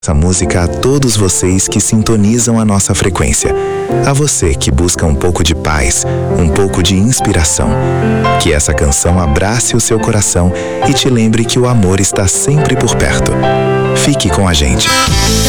Essa música a todos vocês que sintonizam a nossa frequência. A você que busca um pouco de paz, um pouco de inspiração. Que essa canção abrace o seu coração e te lembre que o amor está sempre por perto. Fique com a gente.